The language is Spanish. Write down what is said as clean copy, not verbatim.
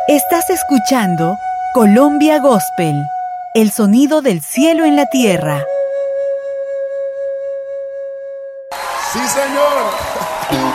Estás escuchando Colombia Gospel, el sonido del cielo en la tierra. Sí, señor.